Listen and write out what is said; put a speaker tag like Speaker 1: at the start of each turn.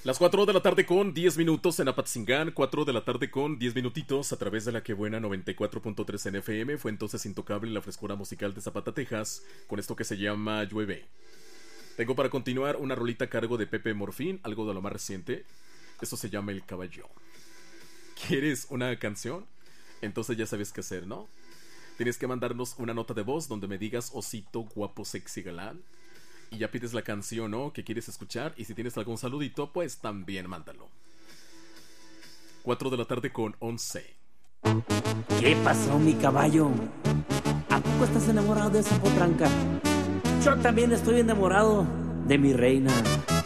Speaker 1: Las 4 de la tarde con 10 minutos en Apatzingán, 4 de la tarde con 10 minutitos a través de la que buena 94.3 en FM. Fue entonces intocable la frescura musical de Zapata, Texas, con esto que se llama Llueve. Tengo para continuar una rolita a cargo de Pepe Morfín, algo de lo más reciente. Esto se llama El Caballo. ¿Quieres una canción? Entonces ya sabes qué hacer, ¿no? Tienes que mandarnos una nota de voz donde me digas osito, guapo, sexy, galán. Y ya pides la canción, ¿no? Que quieres escuchar. Y si tienes algún saludito, pues también mándalo. 4 de la tarde con 11.
Speaker 2: ¿Qué pasó, mi caballo? ¿A poco estás enamorado de esa potranca? Yo también estoy enamorado de mi reina.